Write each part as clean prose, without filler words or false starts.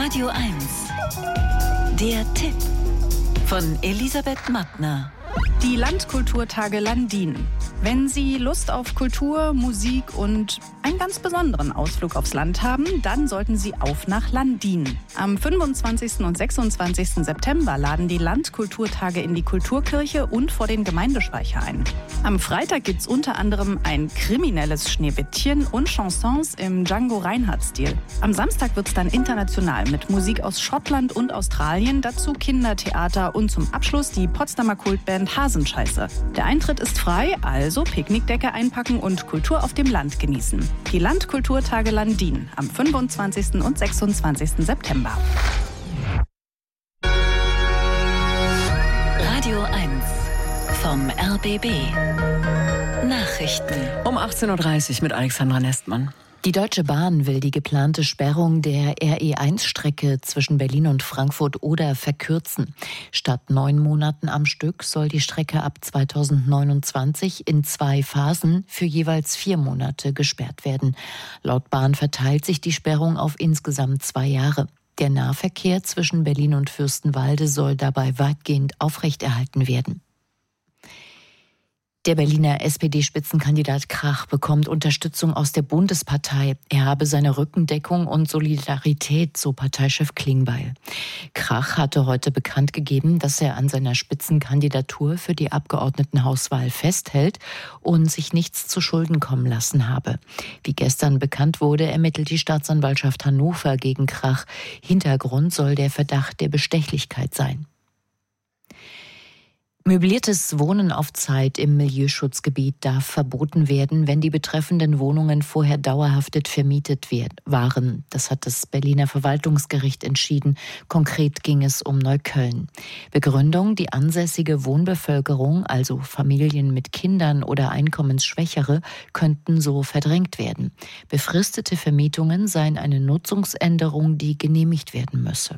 Radio 1. Der Tipp von Elisabeth Mattner. Die Landkulturtage Landin. Wenn Sie Lust auf Kultur, Musik und einen ganz besonderen Ausflug aufs Land haben, dann sollten Sie auf nach Landin. Am 25. und 26. September laden die Landkulturtage in die Kulturkirche und vor den Gemeindespeicher ein. Am Freitag gibt's unter anderem ein kriminelles Schneewittchen und Chansons im Django-Reinhardt-Stil. Am Samstag wird's dann international mit Musik aus Schottland und Australien, dazu Kindertheater und zum Abschluss die Potsdamer Kultband Hasenscheiße. Der Eintritt ist frei, also Picknickdecke einpacken und Kultur auf dem Land genießen. Die Landkulturtage Landin am 25. und 26. September. Radio 1 vom RBB. Nachrichten. Um 18.30 Uhr mit Alexandra Nestmann. Die Deutsche Bahn will die geplante Sperrung der RE1-Strecke zwischen Berlin und Frankfurt-Oder verkürzen. Statt 9 Monaten am Stück soll die Strecke ab 2029 in 2 Phasen für jeweils 4 Monate gesperrt werden. Laut Bahn verteilt sich die Sperrung auf insgesamt 2 Jahre. Der Nahverkehr zwischen Berlin und Fürstenwalde soll dabei weitgehend aufrechterhalten werden. Der Berliner SPD-Spitzenkandidat Krach bekommt Unterstützung aus der Bundespartei. Er habe seine Rückendeckung und Solidarität, so Parteichef Klingbeil. Krach hatte heute bekannt gegeben, dass er an seiner Spitzenkandidatur für die Abgeordnetenhauswahl festhält und sich nichts zu Schulden kommen lassen habe. Wie gestern bekannt wurde, ermittelt die Staatsanwaltschaft Hannover gegen Krach. Hintergrund soll der Verdacht der Bestechlichkeit sein. Möbliertes Wohnen auf Zeit im Milieuschutzgebiet darf verboten werden, wenn die betreffenden Wohnungen vorher dauerhaft vermietet waren. Das hat das Berliner Verwaltungsgericht entschieden. Konkret ging es um Neukölln. Begründung: die ansässige Wohnbevölkerung, also Familien mit Kindern oder Einkommensschwächere, könnten so verdrängt werden. Befristete Vermietungen seien eine Nutzungsänderung, die genehmigt werden müsse.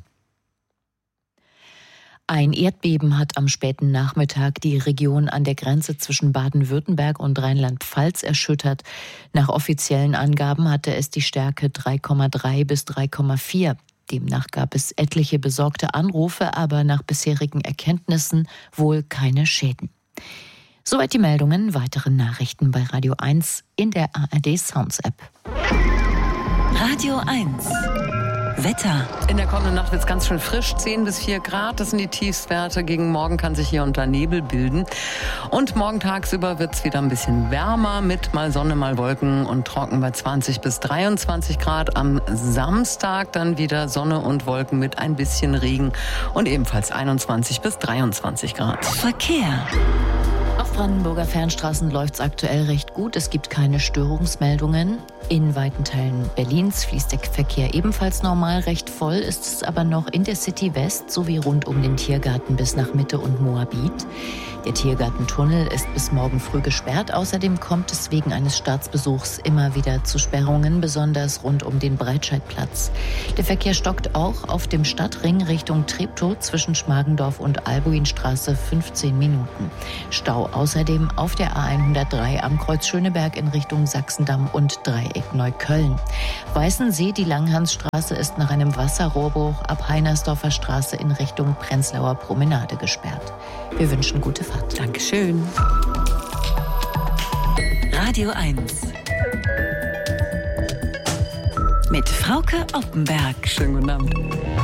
Ein Erdbeben hat am späten Nachmittag die Region an der Grenze zwischen Baden-Württemberg und Rheinland-Pfalz erschüttert. Nach offiziellen Angaben hatte es die Stärke 3,3 bis 3,4. Demnach gab es etliche besorgte Anrufe, aber nach bisherigen Erkenntnissen wohl keine Schäden. Soweit die Meldungen. Weitere Nachrichten bei Radio 1 in der ARD Sounds App. Radio 1. Wetter. In der kommenden Nacht wird es ganz schön frisch, 10 bis 4 Grad, das sind die Tiefstwerte. Gegen Morgen kann sich hier unter Nebel bilden. Und morgen tagsüber wird es wieder ein bisschen wärmer mit mal Sonne, mal Wolken und trocken bei 20 bis 23 Grad. Am Samstag dann wieder Sonne und Wolken mit ein bisschen Regen und ebenfalls 21 bis 23 Grad. Verkehr. Auf Brandenburger Fernstraßen läuft es aktuell recht gut. Es gibt keine Störungsmeldungen. In weiten Teilen Berlins fließt der Verkehr ebenfalls normal. Recht voll ist es aber noch in der City West sowie rund um den Tiergarten bis nach Mitte und Moabit. Der Tiergartentunnel ist bis morgen früh gesperrt. Außerdem kommt es wegen eines Staatsbesuchs immer wieder zu Sperrungen, besonders rund um den Breitscheidplatz. Der Verkehr stockt auch auf dem Stadtring Richtung Treptow zwischen Schmargendorf und Albuinstraße 15 Minuten. Stau außerdem auf der A103 am Kreuz Schöneberg in Richtung Sachsendamm und Dreieck Neukölln. Weißensee, die Langhansstraße ist nach einem Wasserrohrbruch ab Heinersdorfer Straße in Richtung Prenzlauer Promenade gesperrt. Wir wünschen gute Fahrt. Dankeschön. Radio 1. Mit Frauke Oppenberg. Schönen guten Abend.